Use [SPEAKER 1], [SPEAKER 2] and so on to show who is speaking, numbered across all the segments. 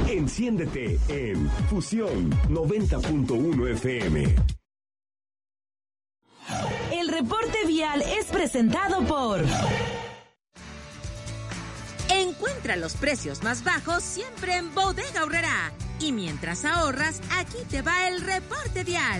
[SPEAKER 1] Enciéndete en Fusión 90.1 FM.
[SPEAKER 2] El reporte vial es presentado por...
[SPEAKER 3] Encuentra los precios más bajos siempre en Bodega Aurrerá. Y mientras ahorras, aquí te va el reporte vial.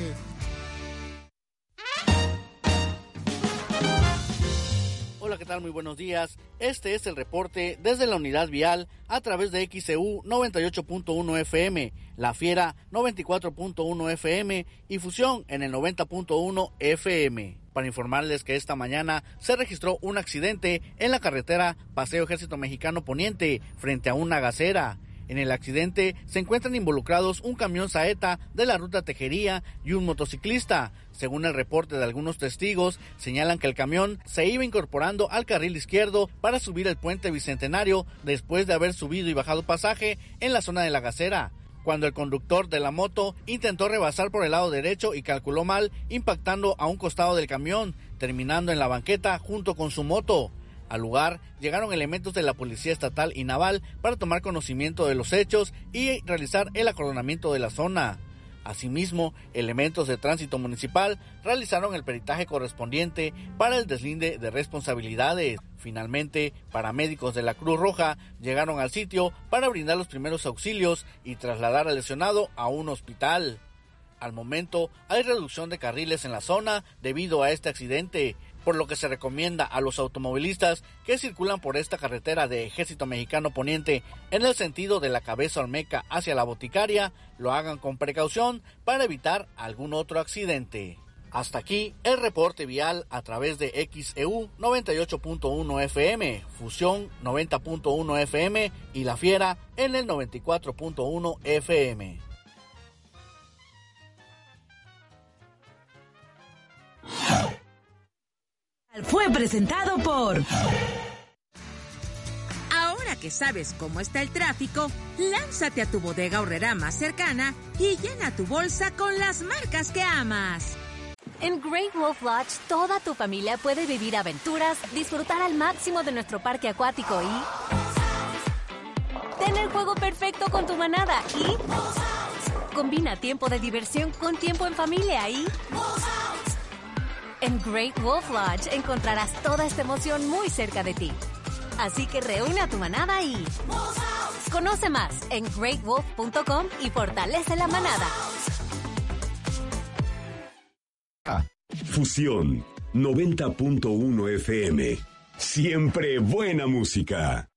[SPEAKER 4] Hola, ¿qué tal? Muy buenos días. Este es el reporte desde la unidad vial a través de XCU 98.1 FM, La Fiera 94.1 FM y Fusión en el 90.1 FM. Para informarles que esta mañana se registró un accidente en la carretera Paseo Ejército Mexicano Poniente frente a una gasera. En el accidente se encuentran involucrados un camión saeta de la ruta Tejería y un motociclista. Según el reporte de algunos testigos, señalan que el camión se iba incorporando al carril izquierdo para subir el puente Bicentenario después de haber subido y bajado pasaje en la zona de la gasera, cuando el conductor de la moto intentó rebasar por el lado derecho y calculó mal, impactando a un costado del camión, terminando en la banqueta junto con su moto. Al lugar llegaron elementos de la Policía Estatal y Naval para tomar conocimiento de los hechos y realizar el acordonamiento de la zona. Asimismo, elementos de tránsito municipal realizaron el peritaje correspondiente para el deslinde de responsabilidades. Finalmente, paramédicos de la Cruz Roja llegaron al sitio para brindar los primeros auxilios y trasladar al lesionado a un hospital. Al momento, hay reducción de carriles en la zona debido a este accidente, por lo que se recomienda a los automovilistas que circulan por esta carretera de Ejército Mexicano Poniente en el sentido de la Cabeza Olmeca hacia la Boticaria, lo hagan con precaución para evitar algún otro accidente. Hasta aquí el reporte vial a través de XEU 98.1 FM, Fusión 90.1 FM y La Fiera en el 94.1 FM.
[SPEAKER 2] Fue presentado por...
[SPEAKER 3] Ahora que sabes cómo está el tráfico, lánzate a tu Bodega Aurrerá más cercana y llena tu bolsa con las marcas que amas.
[SPEAKER 5] En Great Wolf Lodge, toda tu familia puede vivir aventuras, disfrutar al máximo de nuestro parque acuático y... tener el juego perfecto con tu manada y... combina tiempo de diversión con tiempo en familia y... En Great Wolf Lodge encontrarás toda esta emoción muy cerca de ti. Así que reúne a tu manada y... conoce más en greatwolf.com y fortalece la manada.
[SPEAKER 1] Fusión 90.1 FM. Siempre buena música.